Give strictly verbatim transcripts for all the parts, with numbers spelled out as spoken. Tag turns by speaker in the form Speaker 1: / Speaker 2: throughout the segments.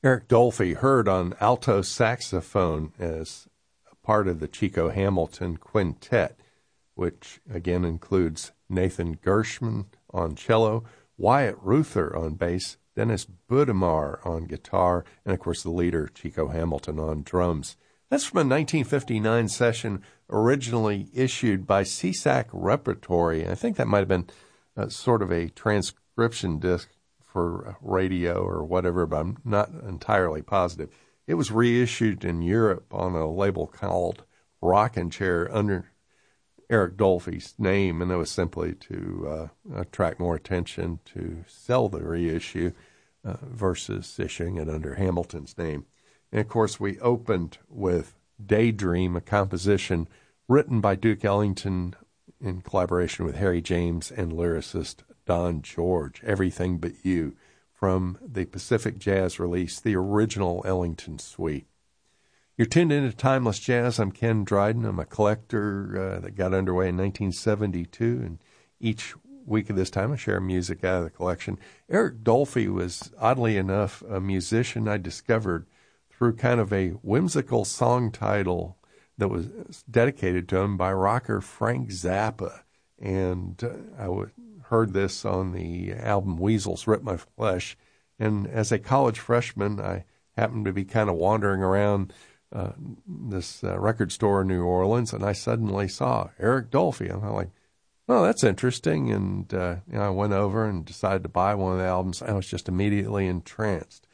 Speaker 1: Eric Dolphy, heard on alto saxophone as a part of the Chico Hamilton Quintet, which again includes Nathan Gershman on cello, Wyatt Ruther on bass, Dennis Budimar on guitar, and of course the leader, Chico Hamilton, on drums. That's from a nineteen fifty-nine session originally issued by C S A C Repertory. I think that might have been uh, sort of a transcription disc for radio or whatever, but I'm not entirely positive. It was reissued in Europe on a label called Rockin' Chair under Eric Dolphy's name, and it was simply to uh, attract more attention to sell the reissue uh, versus issuing it under Hamilton's name. And, of course, we opened with Daydream, a composition written by Duke Ellington in collaboration with Harry James and lyricist Don George, Everything But You, from the Pacific Jazz release, the original Ellington Suite. You're tuned into Timeless Jazz. I'm Ken Dryden. I'm a collector uh, that got underway in nineteen seventy-two, and each week of this time I share music out of the collection. Eric Dolphy was, oddly enough, a musician I discovered through kind of a whimsical song title that was dedicated to him by rocker Frank Zappa. And uh, I w- heard this on the album Weasels Rip My Flesh. And as a college freshman, I happened to be kind of wandering around uh, this uh, record store in New Orleans, and I suddenly saw Eric Dolphy. And I'm like, oh, that's interesting. And uh, you know, I went over and decided to buy one of the albums. I was just immediately entranced.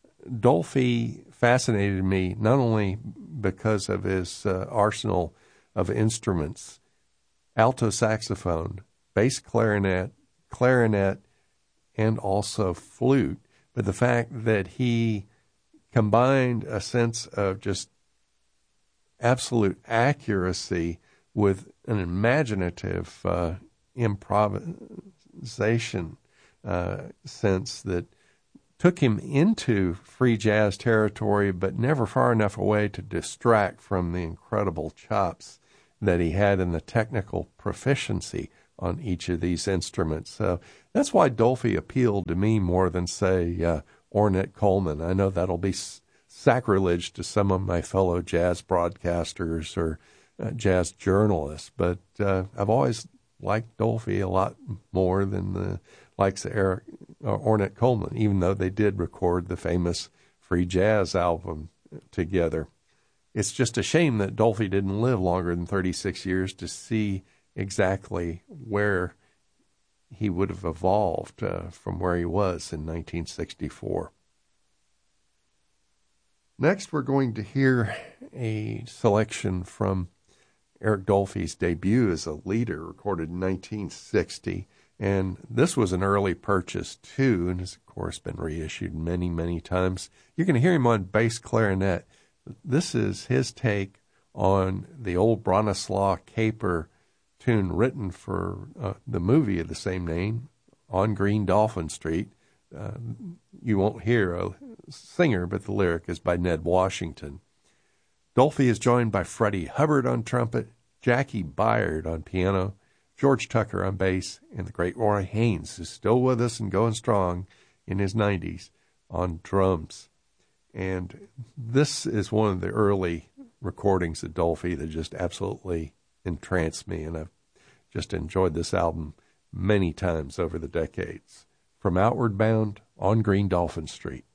Speaker 1: Dolphy fascinated me not only because of his uh, arsenal of instruments, alto saxophone, bass clarinet, clarinet, and also flute, but the fact that he combined a sense of just absolute accuracy with an imaginative uh, improvisation uh, sense that took him into free jazz territory, but never far enough away to distract from the incredible chops that he had in the technical proficiency on each of these instruments. So that's why Dolphy appealed to me more than, say, uh, Ornette Coleman. I know that'll be s- sacrilege to some of my fellow jazz broadcasters or uh, jazz journalists, but uh, I've always liked Dolphy a lot more than the likes of Eric uh, Ornette Coleman, even though they did record the famous Free Jazz album together. It's just a shame that Dolphy didn't live longer than thirty-six years to see exactly where he would have evolved uh, from where he was in nineteen sixty-four. Next, we're going to hear a selection from Eric Dolphy's debut as a leader, recorded in nineteen sixty. And this was an early purchase, too, and has, of course, been reissued many, many times. You're going to hear him on bass clarinet. This is his take on the old Bronislaw Caper tune written for uh, the movie of the same name, On Green Dolphin Street. Uh, you won't hear a singer, but the lyric is by Ned Washington. Dolphy is joined by Freddie Hubbard on trumpet, Jackie Byard on piano, George Tucker on bass, and the great Roy Haynes, who's still with us and going strong in his nineties, on drums. And this is one of the early recordings of Dolphy that just absolutely entranced me, and I've just enjoyed this album many times over the decades. From Outward Bound, On Green Dolphin Street.